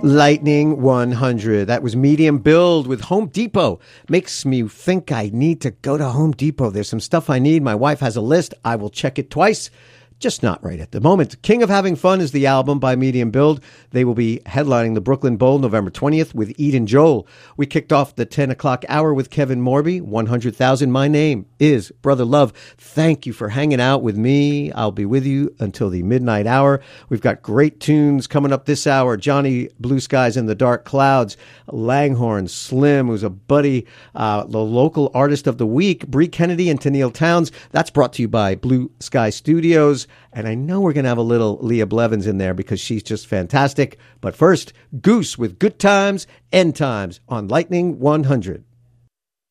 Lightning 100. That was Medium Build with Home Depot. Makes me think I need to go to Home Depot. There's some stuff I need. My wife has a list. I will check it twice. Just not right at the moment. King of Having Fun is the album by Medium Build. They will be headlining the Brooklyn Bowl November 20th with Eden Joel. We kicked off the 10 o'clock hour with Kevin Morby, 100,000. My name is Brother Love. Thank you for hanging out with me. I'll be with you until the midnight hour. We've got great tunes coming up this hour. Johnny Blue Skies in the Dark Clouds, Langhorne, Slim, who's a buddy, the local artist of the week, Bree Kennedy and Tennille Towns. That's brought to you by Blue Sky Studios. And I know we're going to have a little Leah Blevins in there because she's just fantastic. But first, Goose with Good Times, End Times on Lightning 100.